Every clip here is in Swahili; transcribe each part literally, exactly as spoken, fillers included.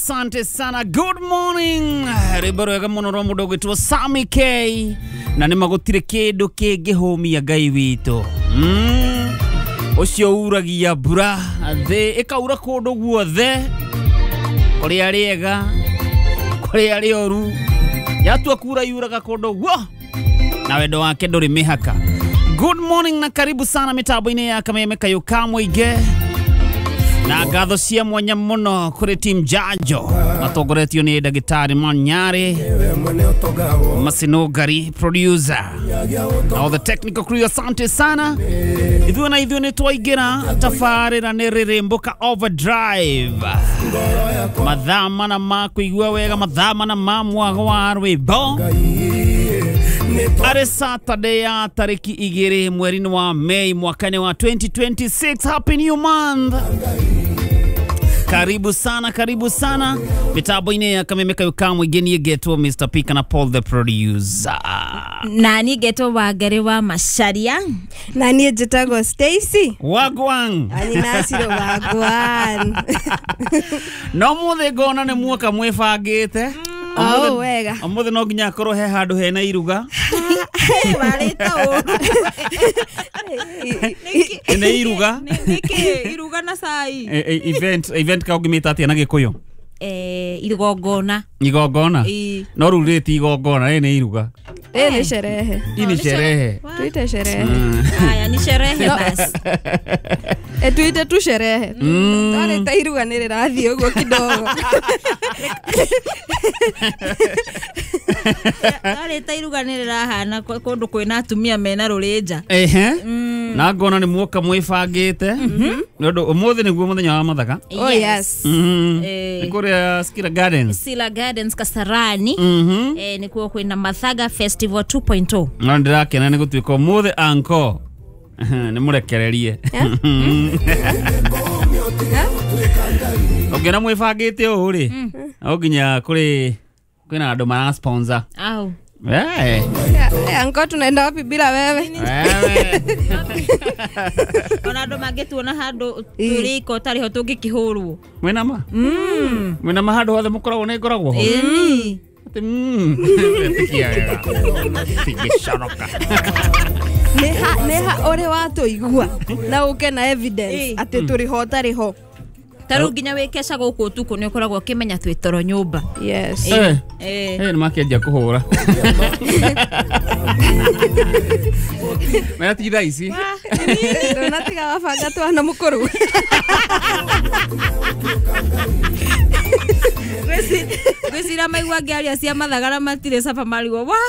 Asante sana. Good morning. Ribaro ya muno mudogo tu Sami K. Na ni magutire kindu kingihumia Ngai witu. Mm. Ucio uragia bura the ikaura kundu guothe. Kuri ariega. Kuri ari oru. Yatua kura yuraga kundu guo. Na wendo wake nduri mihaka. Good morning na karibu sana mitabu-ini ya Kameme Kayo Kamwige. Na gatho cia mwanya muno kuri team Jajo matongoretio ni Dagitari Manyari Masino Gari producer all the technical crew. Asante sana ithuĩ na ithuĩ nĩ twaingĩra tabarĩra nĩ rĩrĩmbũka overdrive mathama na makuigua wega mathama na mamwago wa rwĩmbo Are Saturday ya tariki igiri mweri wa Mei mwakani wa twenty twenty-six. Happy new month. Karibu sana, karibu sana. Mitabu-ini ya Kameme Kayo Kamwige ni getwo Mister Pika na Paul the producer. Nani getwo Wangari wa Macharia. Nani njitagwo Stacy. Wagwan. Ani nasiro Wagwan. No muthe ngona nĩ muoka mwĩbangĩte. Oh, wega. Amuthe no nginya korwo he handũ hena iruga. Wareta ũru. Nĩ iruga. Nĩkĩ iruga na cai. Event event ka ungimita atia na Gĩkũyũ. Eh, igongona. Igongona. No rurĩti igongona nĩ iruga. Eh, ni sherehe. Hii ni sherehe. Tuite sherehe. Haya ni sherehe basi. Eh, tuite tu sherehe. Tare tairuga nĩ rĩrathiĩ ũguo kidogo. Tare tairuga nĩ rĩrahana kũndũ kwĩna atumia mena rũrĩnja. Ehe. Na ngona nĩ muoka mwĩbangĩte. Nĩ ũndũ ũmũthĩ nĩguo mũthenya wa mathaka. Oh yes. Eh. Kũrĩa Skira Gardens. Sila Gardens Kasarani. Mhm. Eh, nĩ kuo kwĩna Mathaga Festival two point oh. Na ndirakena nĩ gũtuĩka ũmũthĩ anko. Nĩ mũrekererie. Ongera mwĩbangĩte ũũ rĩ. No nginya kũrĩ kwĩna andũ mara sponsor. Au. Eh. Eh, anko tunaenda wapi bila wewe? Wewe. Ona ndo magĩtuona handũ turiko tariho tũngĩkĩhũrwo. Mwena ma? Mm. Mwena ma handũ hothe mũkoragwo nĩ ngoragwo ho. Ĩni. Mm. Tikia wega. Tingĩconoka. Neha neha ore watuigua na uke na evidence ati turi ho tari ho. Taru nginya wĩkeca gũkũ tuko nĩ ũkoragwo ũkĩmenya twĩ toro nyũmba. Yes. Eh. Eh. Eh, nĩ makĩanjia kũhũra. Maya ti thaa ici. Ndonatiga wabanga twana mũkũrũ. Gwĩcira maigua ngĩaria cia mathagara matirĩ caba marigo. Wa.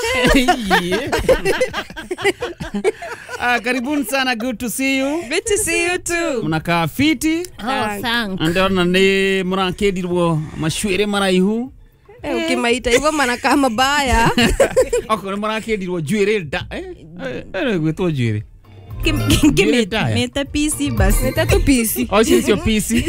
Ah, karibuni sana, good to see you. Good to see you too. Mnakaa fiti. Oh, thank. Ndona nĩ mũrakendirwo macuĩrĩ maraihu. Eh, ukimaita hivyo manakaa mabaya. Oko nĩ mũrakendirwo njuĩrĩ nda. Eh, eh, gwĩtwo njuĩrĩ. Mete P C basi. Mete tu P C. O ici cio P C.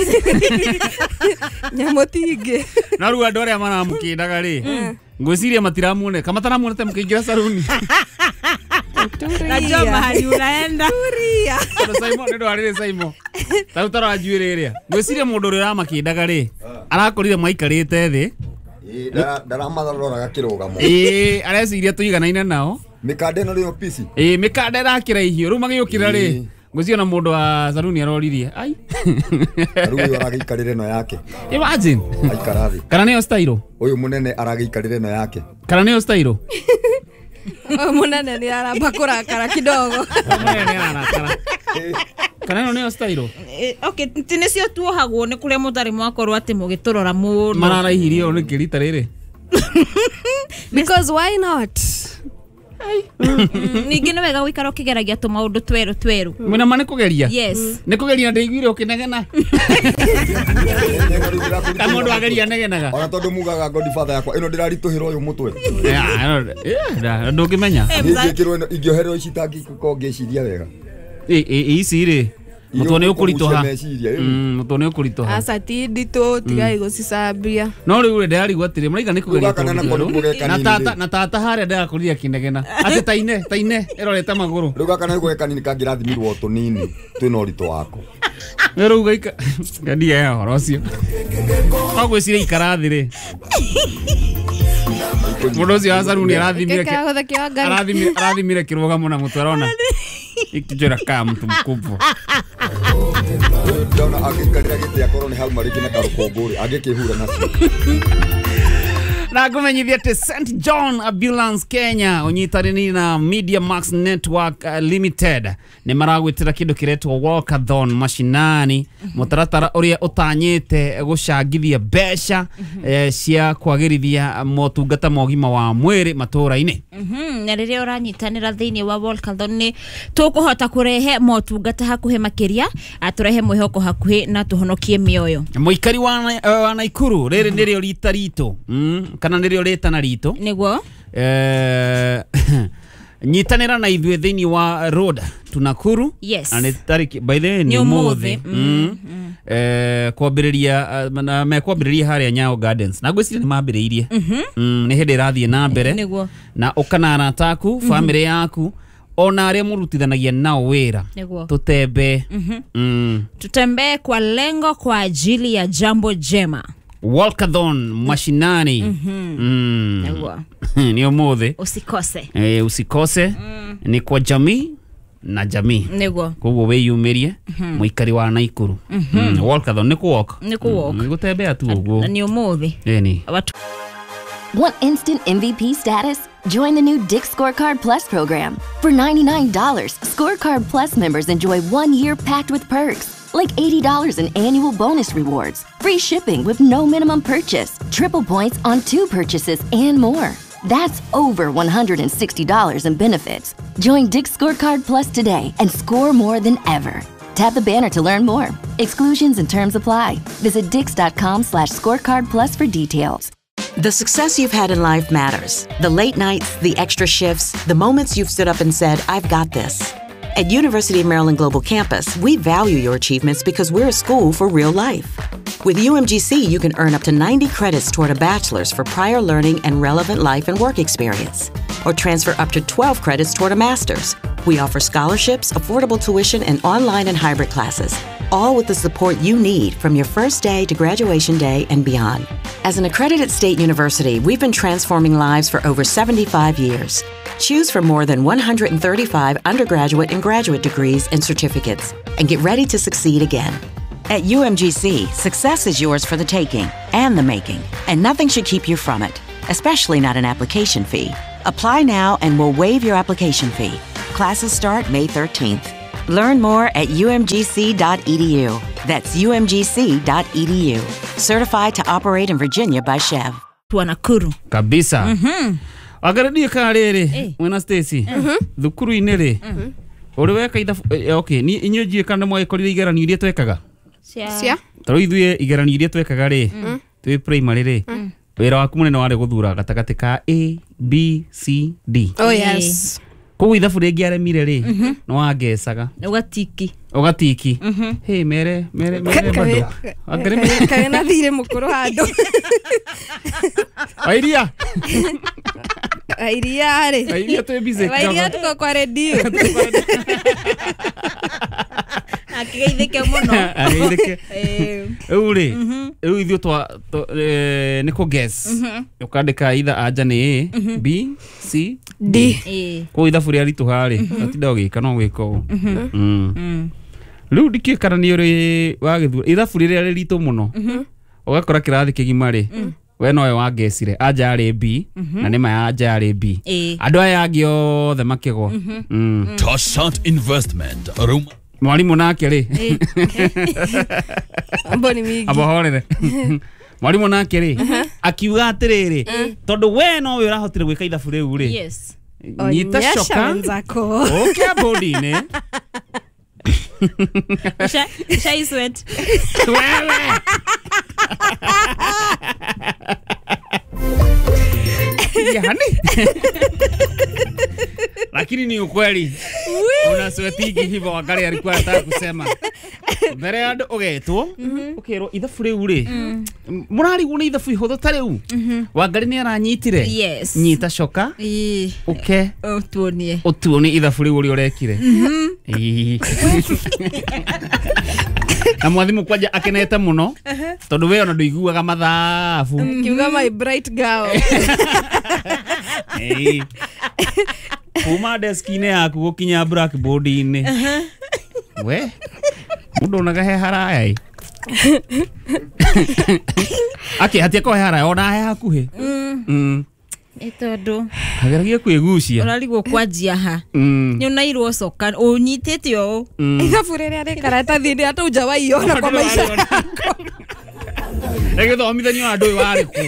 Nyamotinge. Na rĩu andũ arĩa maramũkĩndaga rĩ. Ngwĩciria matiramuoneka. Mataramuonete mũkĩingĩra saruni. Najua mahali unaenda. Turia. Simon nĩ ndwarĩre Simon. Tau tara njuĩrĩ ĩrĩa. Ngwĩciria mũndũ ũrĩa ũramakĩndaga rĩ. Arakorire maikarĩte thĩ. Ĩĩ ndaramatharoraga kĩrũgamo. Ĩĩ areciria tũiganaine nao. Mikande ĩno nĩyo P C. Ĩĩ mikande ĩrakĩraihio rĩu magĩũkĩra rĩ. Ngwĩciria na mũndũ wa saruni aroririe. Ai. Rĩu aragĩikarĩre ĩno yake. Imagine. Aikara thĩ. Kana nĩyo style. Ũyũ mũnene aragĩikarĩre ĩno yake. Kana nĩyo style. Oh, munene ni aramba kurakara kidogo. Munene ni arakara. Kana ĩno nĩyo style. Okay, tinĩcio tuohagwo nĩ kũrĩa mũtarĩ mwakorwo atĩ mũgĩtũrora mũno. Mararaihirio nĩ kĩrita rĩrĩ. Because why not? Ningĩ nĩ wega gũikara ũkĩgeragia tũmaũndũ twerũ twerũ. Mwena ma nĩ kũgeria. Yes. Nĩ kũgeria ndĩiguire ũkĩnegena. Ta mũndũ ageria negenaga. Ona tondũ mugaga Godfather yakwa ĩno ndĩraritũhĩra ũyũ mũtwe. Yeah, ndũngĩmenya. Ingĩkĩrwo ingĩoherwo ici tangĩkorwo ngĩciria wega. Ĩ ici rĩ. Mũtwe nĩ ũkũritũha. Mm, mũtwe nĩ ũkũritũha. Asa ti ndito tigai gũcicambia. No rĩu rĩ ndĩrarigwo atĩrĩ mũraiga nĩ kũgeria. Na tata na tata harĩa ndĩrakũrĩa kĩnegena. Atĩ taine taine ĩrorete magũrũ. Rĩu gaka nĩ gweka kanini kangĩrathimirwo tũnini twĩna ũritũ wako. Nero ugaika. Gadi ya horocio. Agwe sire ikarathire. Mudozi azaru ni arathimire. Arathimire arathimire kirugamo na mutwarona. Ikijora kama mtu mkubwa. Ndona agikarira giti ya korone hau mariki na karukongori agikihura nacio. Na kumenyithia te Saint John Ambulance Kenya onyitanini na Media Max Network uh, Limited ni maragwitira kindu kiretwo walkathon mashinani mutaratara uria utanyite gucangithia besha eh, cia kwagirithia motungata mogima wa mwiri matura-ini. Mhm, na riria uranyitanira thiini wa walkathon ni tukuhota kurehe motungata hakuhe makiria aturehe mwihoko hakuhe na tuhonokie mioyo. Muikari wa uh, Naikuru riri nirio rita rito mm, kana nirio retana rito niguo eh nyitanira na ithwe thiini wa road tunakuru yes. And tariki by the way ni umuthi mm, mm. eh kwambiriria na me kwambiriria haria Nyayo Gardens na gwicire ni mambiriirie mm -hmm. mm, ni hindi rathie na mbere niguo na ukanara taku family yaku ona aria murutithanagia nao wira tutembe mm -hmm. mm. tutembe kwa lengo kwa ajili ya jambo jema. Walkathon mashinani mhm mm. mm. ni umuthi usikose eh usikose mm. ni kwa jamii na jamii niguo koguo weyumirie muikari wa Naikuru mm -hmm. mm. Walkathon ni kuwalk ni kuwalk ni gutembea tu uguo ni umuthi eni. Want instant M V P status? Join the new Dick's Scorecard Plus program. For ninety-nine dollars, Scorecard Plus members enjoy one year packed with perks, like eighty dollars in annual bonus rewards, free shipping with no minimum purchase, triple points on two purchases, and more. That's over one hundred sixty dollars in benefits. Join Dick's Scorecard Plus today and score more than ever. Tap the banner to learn more. Exclusions and terms apply. Visit dix.com slash scorecard plus for details. The success you've had in life matters. The late nights, the extra shifts, the moments you've stood up and said, I've got this. At University of Maryland Global Campus, we value your achievements because we're a school for real life. With U M G C, you can earn up to ninety credits toward a bachelor's for prior learning and relevant life and work experience, or transfer up to twelve credits toward a master's. We offer scholarships, affordable tuition, and online and hybrid classes, all with the support you need from your first day to graduation day and beyond. As an accredited state university, we've been transforming lives for over seventy-five years. Choose from more than one hundred thirty-five undergraduate and graduate degrees and certificates, and get ready to succeed again. At U M G C, success is yours for the taking and the making, and nothing should keep you from it, especially not an application fee. Apply now and we'll waive your application fee. Classes start May thirteenth. Learn more at u m g c dot e d u. That's u m g c dot e d u. Certified to operate in Virginia by Chev. Nakuru. Kabisa. Mhm. Agaradi karere. Wena Stacy. Thukuru inere. Uri weka itha okay ni inyoji kana mwa ikorire igerani iria twekaga. Cia. Taro ithuye igerani iria twekaga ri. Twi primary ri. Wira waku munene wari guthura gatagati ka A B C D. Oh yes. Ko ithabu ringi aremire ri no wangecaga ugatiki ugatiki hey mere mere mere bado agre kana thire mukuru handu airia airia ari airia twe busy airia tuko kwa radio akigeithike muno akigeithike eh uri uri ithu twa ni ku guess ukandika either anja ni A B C D ko ithabu ria ritu hari atinda ugika no gwiko mm riu dikie kana ni uri wagithura ithabu ria ritu muno ugakora kirathi kigima ri we nowe wangesire anja ari B na ni maya anja ari B andu aya angi othe makigwa Toshant Investment Room mwalimu nake ri amboni mingi abohorere mwalimu nake ri akiuga atiriri tondu we no we urahotire gwika ithabu riu ri yes nyita shoka okay body ne sha sha sweat wewe yani lakini ni ukweli una sweatingi hivyo wakati alikuwa anataka kusema mbere andu ugetwo ukero ithabu riu ri murari gune ithabu ihotho tare u wangari ni aranyitire yes nyita shoka eh okay utuonie utuonie ithabu riu ri urekire na mwathimu kwaja akenete muno tondu we ona nduiguaga mathabu kiuga my bright girl hey kuma desk-inĩ yaku gukinya blackboard-inĩ we mundu onaga he haraya ĩ ake hatia ko he haraya ona he hakuhi mm Itondo ageragia kwigucia urarigwo kwanjia ha mm ni unairwo coka unyitite o igabu rĩrĩa rĩ karatathi-inĩ hata ũjawaiona kwa maisha egithomithania andu ũyũ warĩ ku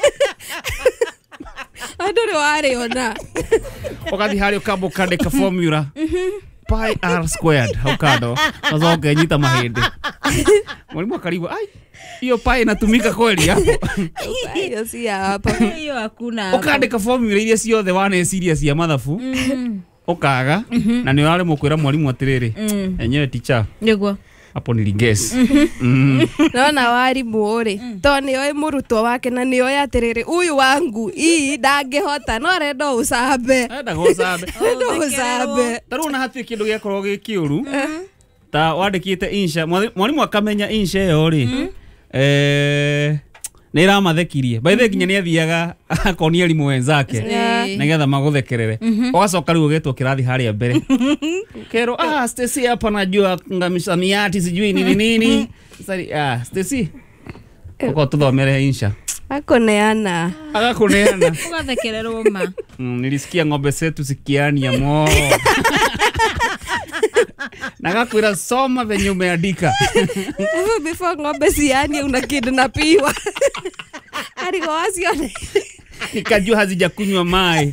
andu rĩ warĩ ona ugathi harĩ ukamba ukandika formula pi r squared hau kando nazoke nyita mahindi mwalimu akarigwa ai hiyo pi inatumika kweli hapo hiyo si hapa hiyo hakuna ukandika formula iria ciothe wana serious ya mathabu ukaga na ni wale mukwira mwalimu atiriri enyewe teacher niguo hapo niligesi naona warimũ rĩ to nĩoĩ mũrutwo wake na nĩoĩ atĩrĩrĩ uyu wangu ii ndangĩhota no arenda ũcambe enda gũcambe enda ũcambe tarũ na hatirĩ kĩndũ gĩakorwo gĩ kĩũru ta wandĩkĩte insha mwalimu akamenya insha ĩyo rĩ eh nĩ ĩramathekirie by the way nginya nĩ athiaga akonia arimũ wenzake nĩgetha magũthekerere ũgacoka rĩu ũgetwo kĩrathi harĩa mbere kero ah Stacy hapa najua ngamisamiati sijui nini nini sasa ah Stacy uko tuthomere insha akũneana agakuneana ugathekererwo ma nilisikia ng'ombe zetu zikiania mo nagakwira soma venye umeandika before ng'ombe ciani una kidnapiwa arigo wacione nikajua hazijakunywa mai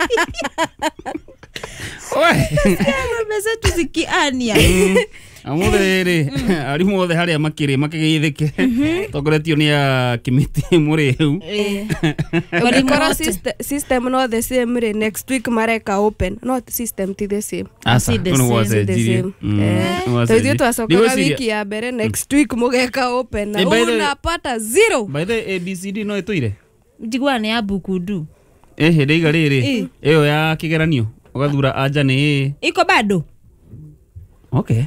oe ng'ombe zetu zikiania amuthere arimu othe haria makiri makigithike togoretio ni ya kimiti muriu But system no the same re next week mareka open not system ti the same asa the no same, was the same eh tuzio twacoka wiki ya mbere next week mugeka open na unapata zero by the A B C D no etoire ndigwa ni ya bukundu eh hede iga riri iyo ya kigeranio ugathura anja ni iko bado okay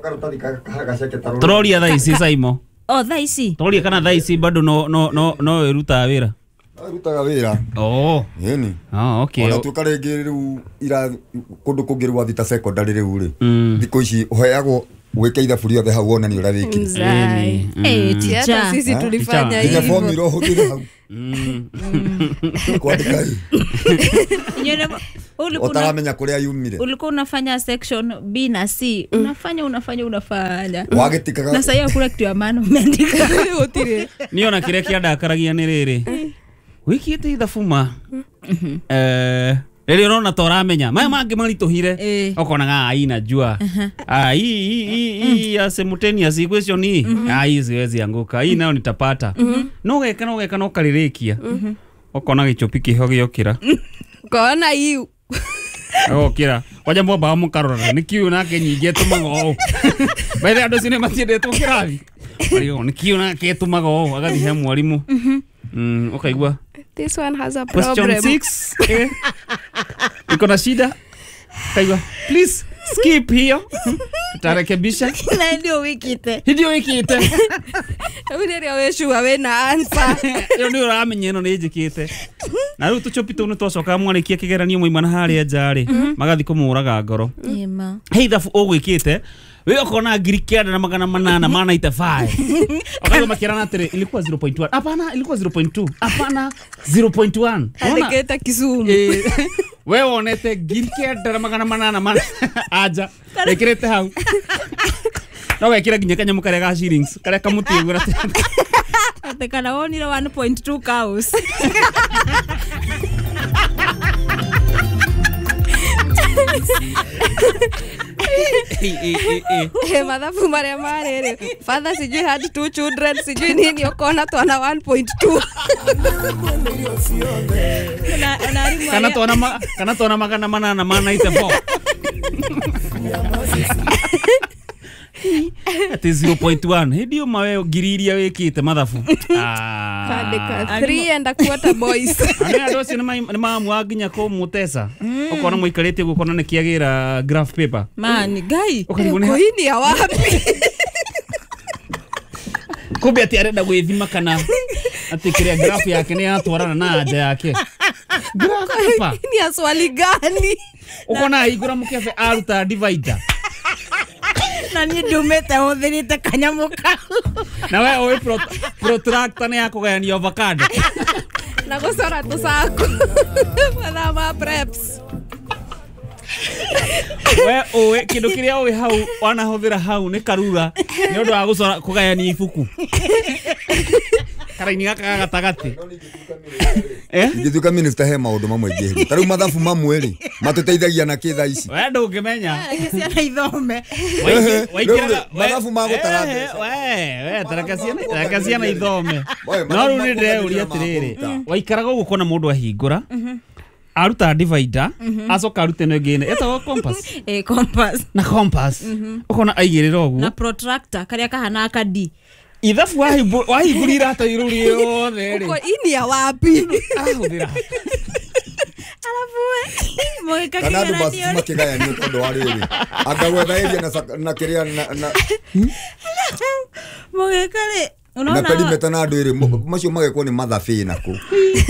troria tha ici saimo oh tha ici troria kana tha ici bado no no no no iruta wira rutaga wira oh yeni ah okay ona tuka rĩngĩ rĩu ira kundu kũngĩ rwa thita secondary rĩu rĩ thikũ ici uheagwo weke ithabu riothe hau wona ni ũrĩa wĩkire eh teacher sisi tulifanya hiyo hivyo form iro hũthĩre hau kwandĩka utaramenya kũrĩa yumire ulikuwa unafanya section B na C unafanya unafanya unafanya wagĩtikaga na sasa kula kitu ya maana umeandika utire niona kire kiandakaragia ni riri wikite ithafuma eh rĩrĩa ũrona ta ũramenya maya mangĩ marituhire ũkonaga ai najua ai hii ya simultaneous equation hii ai siwezi anguka hii nayo nitapata no geka no geka no karirikia ukona gichopi kiho giokira kona hii okira waja mbomba mukarora nikiu nake nyingi tumago baitha andu cine matiende tukirathi arigo nikiu nake tumago agathi he mwarimu mm ukaigua this one has a question problem six eh iko na shida kaigua please skip hiyo tutarekebisha na ndio wikite ndio wikite uneria weshua we na answer yo ndio ramenye no nijikite na riu tuchopito no twacoka mwarikia kigeranio moimana haria njari magathi kumuraga ngoro ema hey thafu ogwikite wewe ukona ngiri kenda na magana manana mana itafive okaga makirana atiri ilikuwa zero point one hapana ilikuwa zero point two hapana zero point one aliketa Kisumu wewe onete ngiri kenda na magana manana mana aja ekirete hau no wekira nginya kanyamu kare ga shillings kare kamutie gura atekana wonire one point two cows eh madhafu maria marere father sijui had two children sijui nini ukona twana one point two kana twana kana twana magana manana mana itafive ati zero point one hidio mawe ngiriria wikite mathafu ah three and a quarter boys ana adosi ni mamu aginya ko mutesa ukona muikarite gukona ne kiagira graph paper man gai koini ya wapi kumbe ati arenda gwithima kana ati kiria graph yake ni atwarana na nja yake graph ni aswali gani ukona igura mukebe aruta divider na ni ndumete huthirite kanyamu kau na we oe protractor ni yakugayania avocado na gusora tusako mathaa ma preps we oe kindu kiria oe hau wanahuthira hau ni karura ni undu wa gucora kugayania ibuku karaini gaka gatagati eh ngithuka minister he maundu mamwe ngiru tariu mathabu mamwe ri matuteithagia na kitha ici we ndungimenya ciana ithome waikira mathabu ma gutara we we taraka ciana taraka ciana ithome no ru ni ndeuria atiriri waikaraga uguo kona mundu ahingura aruta divider acoka arute no ngine etagwo compass eh compass na compass ukona aigirira uguo na protractor karia kahana akadi ithabu wahingurira ata iruri yothe ri uko ini ya wapi ahuthira alafu we kana andu basima kigayania tondu wa riri angagwetha area na na kiria na na mogekale na unaona perimeter na andu iri macio magekwo ni mathabi na ku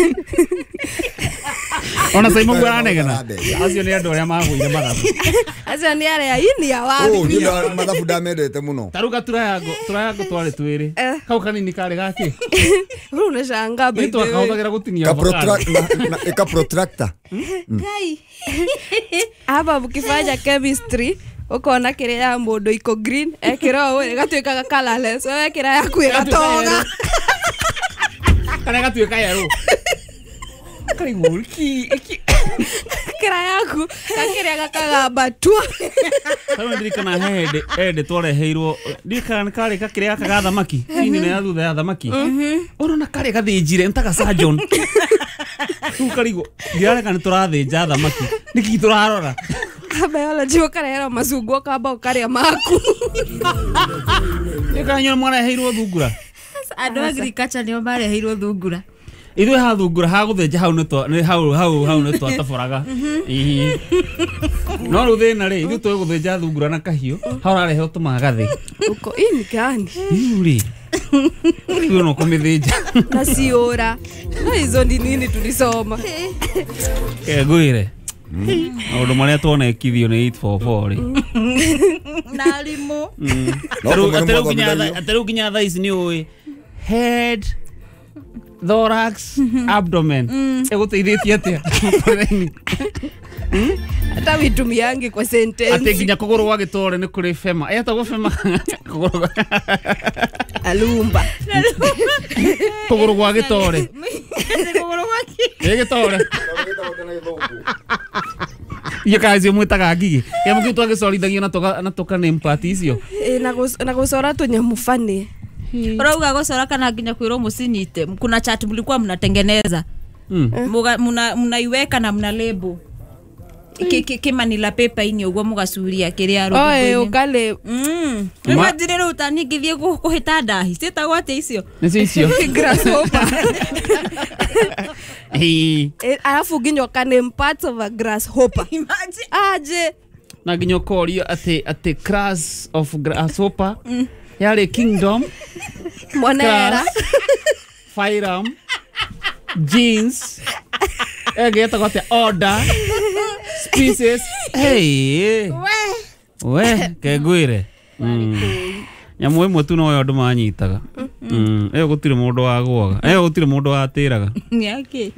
ona sai mungu anegena acio ni andu aria magwire mathabu acio ni aria ini ya wapi oh ni mathabu ndamendete muno taruga turayango turayango twari twiri kau kanini kare gake ru ne shanga ni twa kahuthagira gutinia na eka protractor gai hapa ukifanya chemistry ukona kiria ya mundu iko green ekira we gatuikaga colorless we ekira yaku igatoga kana gatuika yero kari mulki kira yaku kakiria gakagamba twa kana ndirikana hede hede tware heirwo ndikana kare kakiria kaga thamaki ini ne athutha ya thamaki ona kare gathinjire ntaka surgeon tu karigo ndirareka ni turathinja thamaki niki turarora biology ukarehera mazungu kamba ukaria maku ikanyo mwana heirwo thungura andu agriculture nio mareheirwo thungura ithu ha thungura ha guthenja hau neto ni hau hau hau neto ataforaga ii no ruthina ri ithu twe guthenja thungura na kahiu haurarehe utumagathi uko ini gani yuri uri no kumithenja na siora no hizo ni nini tulisoma ke gwire Odo maria tuone kithio ni eight four four ri na limo atero kinya atero kinya tha ici ni oi head thorax abdomen eguteithĩtie atia hata witumiangi kwa sentence ati kinya kuguru wa gitore ni kuri fema eta go fema kuguru alumba kuguru wa gitore kuguru wa ki e gitore ye kazi mwitaga ngigi ya mukitu agicorithagia na toka na toka name party icio e na gusora tunyamufani urauga gocora kana nginya kwirwo mucinyite kuna chat mlikuwa mnatengeneza muna mnaiweka na mna label kimanila paper ini uguo mugacuria kiria rugo oe ukale mm imagine utani ngithie kuhita ndahi cita gwate icio ni icio grasshopper eh alafu ginyo kane parts of a grasshopper imagine aje na ginyo korio ati ati class of grasshopper yale kingdom monera firearm jeans egeta gote order species hey we we kegwire nyamu imwe tu no yondu manyitaga mm eyo gutire mundu wa gwaga eyo gutire mundu wa tiraga nyaki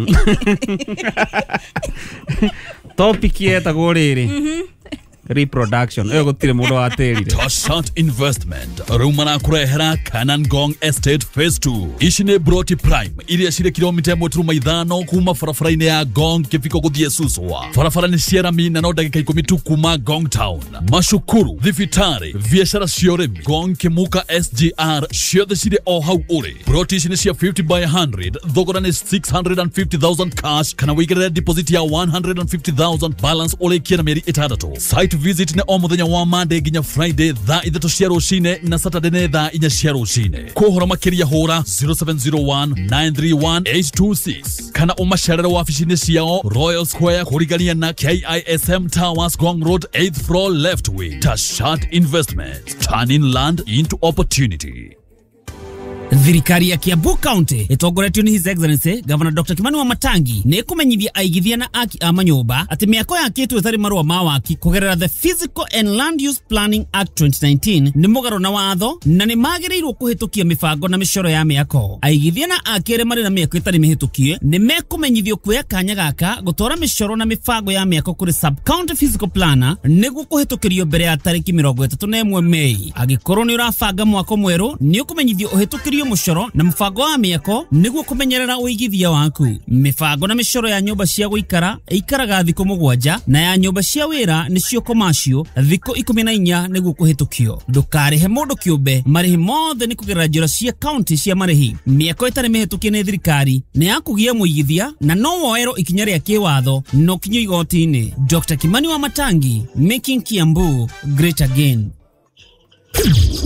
topic yetagwo riri reproduction eyo gutire mundu wa tirire Toshant Investment rumana kurehera Canaan Gong Estate Phase two ishine Broti Prime iria shire kilomita motruma ithano kuma farafara-ini ya Gong kifiko guthie Suswa farafara ni Sierami na no dakika ikumi tu kuma Gong Town mashukuru thibitari biashara cia urimi Gong Kimuka S G R ciothe cire o hau uri Broti ishine cia fifty by one hundred thogora ni six hundred fifty thousand cash kana wigirira deposit ya one hundred fifty thousand balance ule kiera mieri itandatu site visit ne o muthenya wa Monday ginya Friday tha ithatu cia rucine na Saturday ne tha inya cia rucine kuhora makiria hura zero seven zero one nine three one eight two six kana umacerera wabici-ini ciao Royal Square kurigania na K I S M Towers Gong Road eighth floor left wing. Toshant Investments, turning land into opportunity. Thirikari ya Kiambu County itongoretio ni His Excellency Governor Doctor Kimani Wamatangi ni kumenyithia aigithia na aki a manyumba ati miako yakitwo ithari marua ma waki kugerera the Physical and Land Use Planning Act twenty nineteen ni mugaro na watho na ni magirirwo kuhitukia mibango na micoro ya miako. Aigithia na aki ere mari na miako itari mihitukie ni mekumenyithio kuya kanya gaka gutora micoro na mibango ya miako kuri Sub County Physical Planner niguo kuhitukirio mbere ya tariki mirongo itatu na imwe Mei. Agikorwo ni urabanga mwako mweru ni ukumenyithio uhitukirio mucoro na mbango wa miako niguo kumenyerera uigithia waku. Mibango na micoro ya nyumba cia guikara ikaraga thiko mugwanja na ya nyumba cia wira nicio commercial thiko ikumi na inya niguo kuhitukio. Ndukarihe mundu kiumbe marihi mothe ni kugerera njira cia county cia marihi. Miako itari mihitukie ni thirikari ni yakugia muigithia na no woero ikinya ria kiwatho no kinyo igoti-ini. Doctor Kimani Wamatangi, making Kiambu great again.